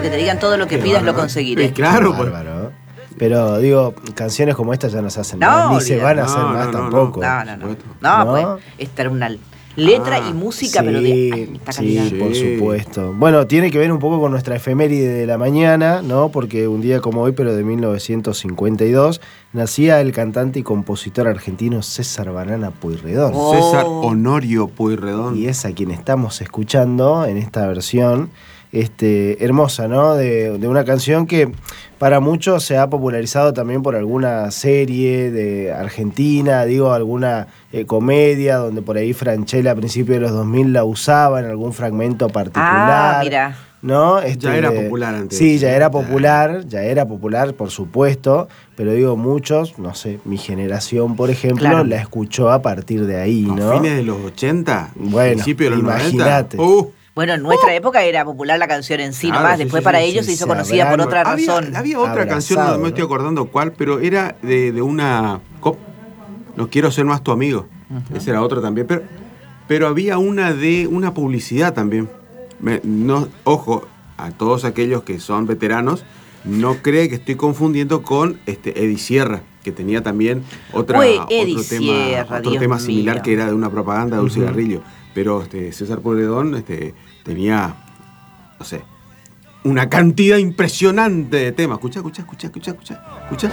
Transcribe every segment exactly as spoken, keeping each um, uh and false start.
que te digan todo lo que Qué pidas bárbaro. lo conseguiré. Eh, claro, pues. Bárbaro. Pero digo, canciones como esta ya no se hacen No, más, ni se olvídate. van a hacer No, más no, no, tampoco. No, no, no. Por supuesto. No, ¿No? pues, esta era una letra Ah, y música, Sí, pero de alta calidad. sí, por Sí. supuesto. Bueno, tiene que ver un poco con nuestra efeméride de la mañana, ¿no? Porque un día como hoy, pero de mil novecientos cincuenta y dos, nacía el cantante y compositor argentino César Banana Pueyrredón. Oh. César Honorio Pueyrredón. Y es a quien estamos escuchando en esta versión este, hermosa, ¿no? De, de una canción que para muchos se ha popularizado también por alguna serie de Argentina, digo, alguna eh, comedia, donde por ahí Franchella a principios de los dos mil la usaba en algún fragmento particular. Ah, mira. ¿No? Este, Ya era popular antes. Sí, ya era Ya. popular, ya era popular, por supuesto, pero digo, muchos, no sé, mi generación, por ejemplo, Claro. la escuchó a partir de ahí, ¿A ¿no? fines de los ochenta? Bueno, ¿Principio de los imagínate. noventa? Uh, Bueno, en nuestra época era popular la canción en sí, Claro, nomás. sí, Después sí, para sí, ellos sí, se hizo se conocida por habrán- otra había, razón. había otra canción, no Abrazado, me ¿no? estoy acordando cuál, pero era de, de una... cop- No quiero ser más tu amigo. Ese era otro también. Pero, pero había una de una publicidad también. Me- no, ojo, a todos aquellos que son veteranos, no cree que estoy confundiendo con este Eddie Sierra, que tenía también otra, Uy, otro Eddie tema, Sierra, otro Dios tema mío. similar que era de una propaganda de un cigarrillo. Pero este, César Pueyrredón este, tenía, no sé, una cantidad impresionante de temas. Escucha, escucha, escucha, escucha, escucha, escucha.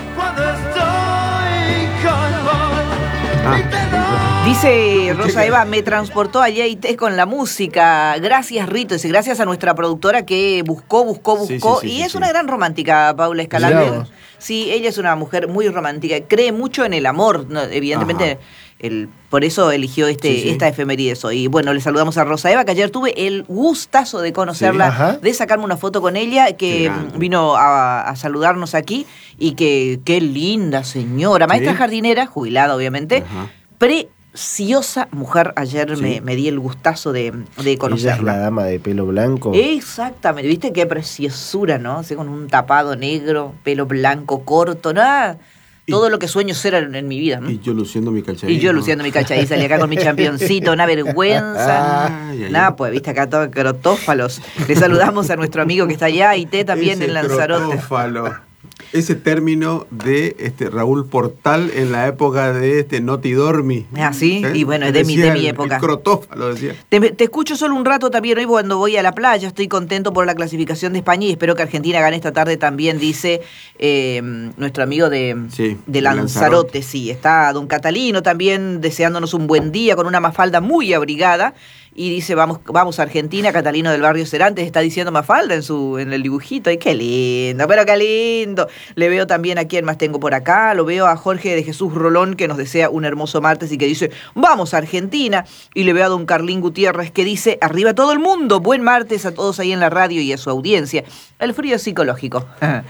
Ah, Dice Rosa Eva, me transportó allá y te con la música. Gracias, Rito. Dice, gracias a nuestra productora que buscó, buscó, Sí, buscó. sí, sí, y sí, es sí. una gran romántica, Paula Escalante. Mirá vos. Sí, ella es una mujer muy romántica. Cree mucho en el amor. ¿no? Evidentemente, Ajá. el, por eso eligió este, Sí, sí. esta efemérides hoy. Y bueno, le saludamos a Rosa Eva, que ayer tuve el gustazo de conocerla, Sí, ajá. de sacarme una foto con ella, Qué que grande. vino a, a saludarnos aquí. Y que qué linda señora, maestra Sí. jardinera, jubilada obviamente. Ajá. Preciosa mujer, ayer Sí. me, me di el gustazo de, de Ella es la conocerla. dama de pelo blanco. Exactamente, viste qué preciosura, ¿no? Así con un tapado negro, pelo blanco corto, nada. Y- Todo lo que sueño ser en, en mi vida, ¿no? Y yo luciendo mi calzadilla. Y yo luciendo mi cacha y salí acá con mi championcito, una vergüenza. Ay, ay, Nada, ay. pues, viste acá todo crotófalos. Le saludamos a nuestro amigo que está allá, y te también Ese en Lanzarote. crotófalo. Ese término de este Raúl Portal en la época de este Noti Dormi. Ah, sí, ¿Eh? y bueno, es de mi, Decía de mi el- época. El crotófalo decía. Te, te escucho solo un rato también hoy cuando voy a la playa. Estoy contento por la clasificación de España y espero que Argentina gane esta tarde también, dice eh, nuestro amigo de, Sí, de de Lanzarote. Lanzarote. Sí, está don Catalino también deseándonos un buen día con una Mafalda muy abrigada. Y dice, vamos, vamos a Argentina. Catalino del barrio Cerantes está diciendo Mafalda en su en el dibujito. ¡Ay, qué lindo! Pero qué lindo. Le veo también a quién más tengo por acá. Lo veo a Jorge de Jesús Rolón, que nos desea un hermoso martes y que dice, vamos a Argentina. Y le veo a don Carlín Gutiérrez, que dice, arriba todo el mundo. Buen martes a todos ahí en la radio y a su audiencia. El frío es psicológico.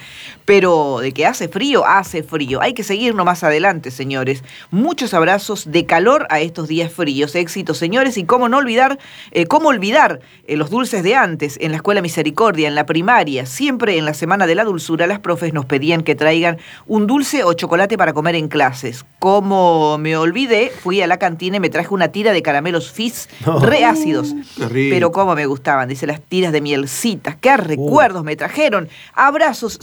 Pero de que hace frío, hace frío. Hay que seguirnos más adelante, señores. Muchos abrazos de calor a estos días fríos. Éxitos, señores. Y cómo no olvidar, eh, cómo olvidar eh, los dulces de antes en la Escuela Misericordia, en la primaria. Siempre en la Semana de la Dulzura, las profes nos pedían que traigan un dulce o chocolate para comer en clases. Como me olvidé, fui a la cantina y me traje una tira de caramelos Fizz No. re ácidos. Qué rico. Pero cómo me gustaban, dice, las tiras de mielcitas. Qué recuerdos me trajeron. Abrazos.